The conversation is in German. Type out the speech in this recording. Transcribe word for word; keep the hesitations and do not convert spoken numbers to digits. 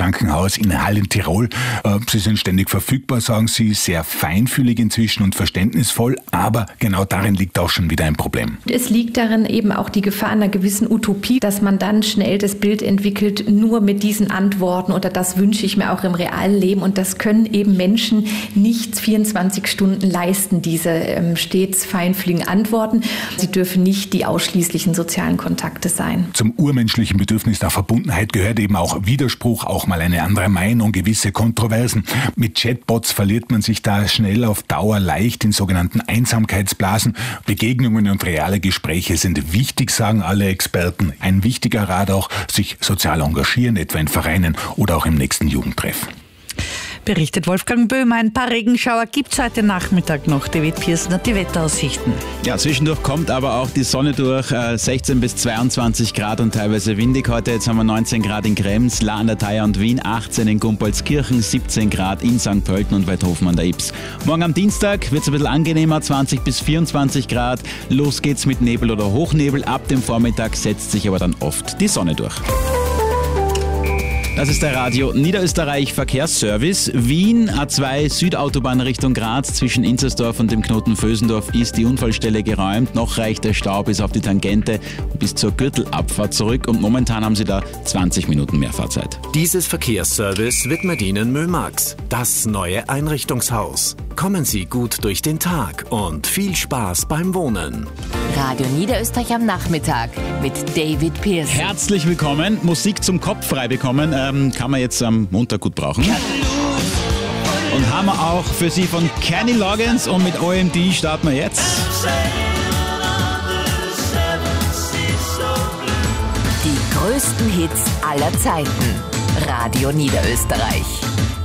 Krankenhaus in Hall in Tirol. Sie sind ständig verfügbar, sagen Sie, sehr feinfühlig inzwischen und verständnisvoll, aber genau darin liegt auch schon wieder ein Problem. Es liegt darin eben auch die Gefahr einer gewissen Utopie, dass man dann schnell das Bild entwickelt, nur mit diesen Antworten oder das wünsche ich mir auch im realen Leben, und das können eben Menschen nicht vierundzwanzig Stunden leisten, diese ähm, stets feinfühligen Antworten. Sie dürfen nicht die ausschließlichen sozialen Kontakte sein. Zum urmenschlichen Bedürfnis der Verbundenheit gehört eben auch Widerspruch, auch mal eine andere Meinung, gewisse Kontroversen. Mit Chatbots verliert man sich da schnell auf Dauer leicht in sogenannten Einsamkeitsblasen. Begegnungen und reale Gespräche sind wichtig, sagen alle Experten. Ein wichtiger Rat auch, sich sozial engagieren, etwa in Vereinen oder auch im nächsten Jugendtreff. Berichtet Wolfgang Böhmer. Ein paar Regenschauer gibt es heute Nachmittag noch. David Pearson hat die Wetteraussichten. Ja, zwischendurch kommt aber auch die Sonne durch. sechzehn bis zweiundzwanzig Grad und teilweise windig heute. Jetzt haben wir neunzehn Grad in Krems, La an der Thaya und Wien, achtzehn in Gumpolskirchen, siebzehn Grad in Sankt Pölten und Weidhofen an der Ybbs. Morgen am Dienstag wird es ein bisschen angenehmer, zwanzig bis vierundzwanzig Grad. Los geht's mit Nebel oder Hochnebel. Ab dem Vormittag setzt sich aber dann oft die Sonne durch. Das ist der Radio Niederösterreich Verkehrsservice. Wien, A zwei Südautobahn Richtung Graz zwischen Inzersdorf und dem Knoten Vösendorf ist die Unfallstelle geräumt. Noch reicht der Stau bis auf die Tangente bis zur Gürtelabfahrt zurück und momentan haben Sie da zwanzig Minuten mehr Fahrzeit. Dieses Verkehrsservice widmet Ihnen Mömax, das neue Einrichtungshaus. Kommen Sie gut durch den Tag und viel Spaß beim Wohnen. Radio Niederösterreich am Nachmittag mit David Pearson. Herzlich willkommen. Musik zum Kopf frei bekommen. Ähm, kann man jetzt am Montag gut brauchen. Und haben wir auch für Sie von Kenny Loggins, und mit O M D starten wir jetzt. Die größten Hits aller Zeiten. Radio Niederösterreich.